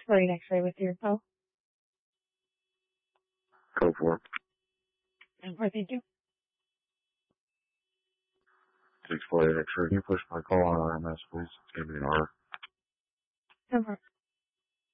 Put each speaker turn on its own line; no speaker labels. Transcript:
for an X-ray with your pal.
Go for it.
And for thank you.
648 X-ray. Can you push my call on RMS, please? It's going to be an R.
Over.